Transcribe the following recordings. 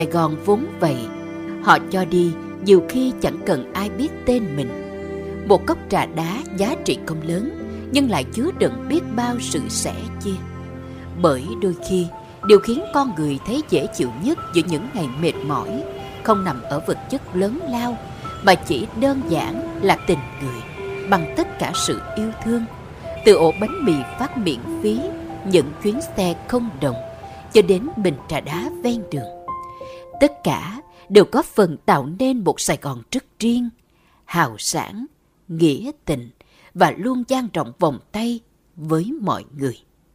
Sài Gòn vốn vậy, họ cho đi nhiều khi chẳng cần ai biết tên mình. Một cốc trà đá giá trị không lớn, nhưng lại chứa đựng biết bao sự sẻ chia. Bởi đôi khi, điều khiến con người thấy dễ chịu nhất giữa những ngày mệt mỏi không nằm ở vật chất lớn lao, mà chỉ đơn giản là tình người, bằng tất cả sự yêu thương. Từ ổ bánh mì phát miễn phí, những chuyến xe không đồng, cho đến bình trà đá ven đường. Tất cả đều có phần tạo nên một Sài Gòn rất riêng, hào sảng, nghĩa tình và luôn dang rộng vòng tay với mọi người.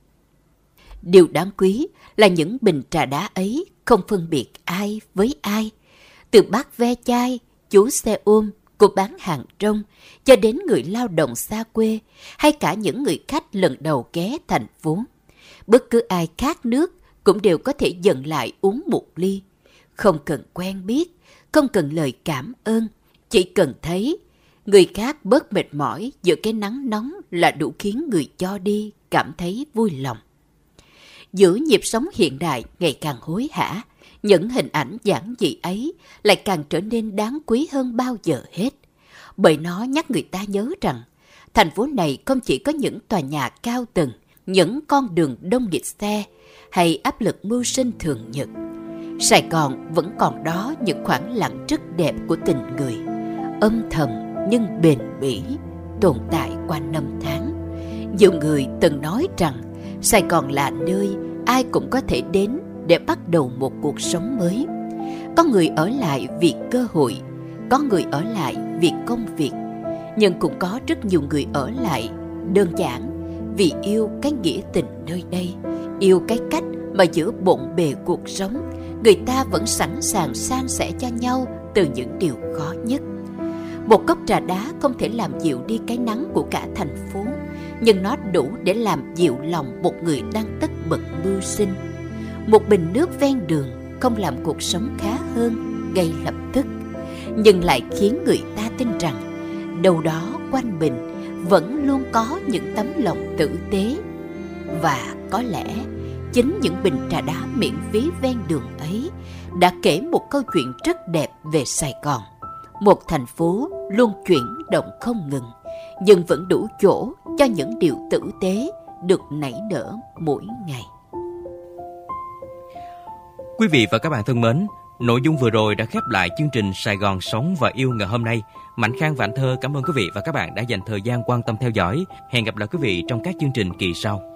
Điều đáng quý là những bình trà đá ấy không phân biệt ai với ai. Từ bác ve chai, chú xe ôm, cô bán hàng rong, cho đến người lao động xa quê, hay cả những người khách lần đầu ghé thành phố. Bất cứ ai khát nước cũng đều có thể dừng lại uống một ly. Không cần quen biết, không cần lời cảm ơn, chỉ cần thấy người khác bớt mệt mỏi giữa cái nắng nóng là đủ khiến người cho đi cảm thấy vui lòng. Giữa nhịp sống hiện đại ngày càng hối hả, những hình ảnh giản dị ấy lại càng trở nên đáng quý hơn bao giờ hết. Bởi nó nhắc người ta nhớ rằng, thành phố này không chỉ có những tòa nhà cao tầng, những con đường đông nghịt xe, hay áp lực mưu sinh thường nhật. Sài Gòn vẫn còn đó những khoảng lặng rất đẹp của tình người, âm thầm nhưng bền bỉ, tồn tại qua năm tháng. Nhiều người từng nói rằng Sài Gòn là nơi ai cũng có thể đến để bắt đầu một cuộc sống mới. Có người ở lại vì cơ hội, có người ở lại vì công việc, nhưng cũng có rất nhiều người ở lại đơn giản vì yêu cái nghĩa tình nơi đây, yêu cái cách mà giữa bộn bề cuộc sống, người ta vẫn sẵn sàng san sẻ cho nhau từ những điều khó nhất. Một cốc trà đá không thể làm dịu đi cái nắng của cả thành phố, nhưng nó đủ để làm dịu lòng một người đang tất bật mưu sinh. Một bình nước ven đường không làm cuộc sống khá hơn ngay lập tức, nhưng lại khiến người ta tin rằng đâu đó quanh mình vẫn luôn có những tấm lòng tử tế. Và có lẽ chính những bình trà đá miễn phí ven đường ấy đã kể một câu chuyện rất đẹp về Sài Gòn, một thành phố luôn chuyển động không ngừng, nhưng vẫn đủ chỗ cho những điều tử tế được nảy nở mỗi ngày. Quý vị và các bạn thân mến, nội dung vừa rồi đã khép lại chương trình Sài Gòn Sống và Yêu ngày hôm nay. Mạnh Khang và Anh Thơ cảm ơn quý vị và các bạn đã dành thời gian quan tâm theo dõi. Hẹn gặp lại quý vị trong các chương trình kỳ sau.